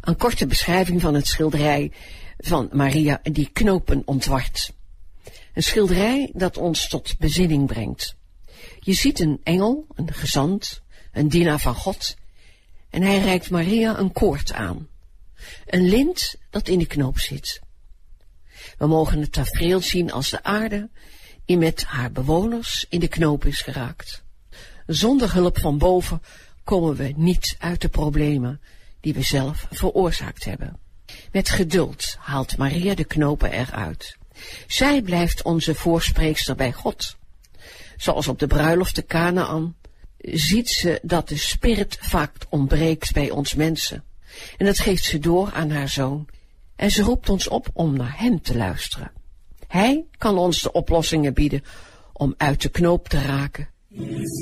Een korte beschrijving van het schilderij van Maria die knopen ontwart. Een schilderij dat ons tot bezinning brengt. Je ziet een engel, een gezant, een dienaar van God, en hij reikt Maria een koord aan. Een lint dat in de knoop zit. We mogen het tafereel zien als de aarde, die met haar bewoners in de knoop is geraakt. Zonder hulp van boven komen we niet uit de problemen die we zelf veroorzaakt hebben. Met geduld haalt Maria de knopen eruit. Zij blijft onze voorspreekster bij God. Zoals op de bruiloft te Kanaan ziet ze dat de spirit vaak ontbreekt bij ons mensen. En dat geeft ze door aan haar zoon. En ze roept ons op om naar hem te luisteren. Hij kan ons de oplossingen bieden om uit de knoop te raken